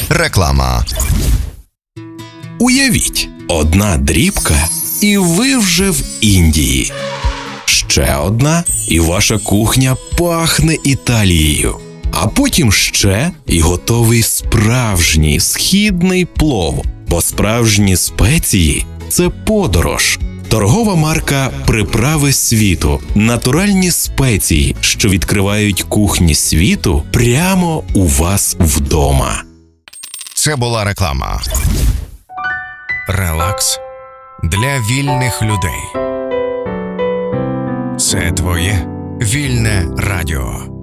Реклама. Уявіть, одна дрібка, і ви вже в Індії. Ще одна, і ваша кухня пахне Італією. А потім ще, і готовий справжній східний плов. Бо справжні спеції – це подорож. Торгова марка «Приправи світу» – натуральні спеції, що відкривають кухні світу прямо у вас вдома. Це була реклама. Релакс для вільних людей. Це твоє вільне радіо.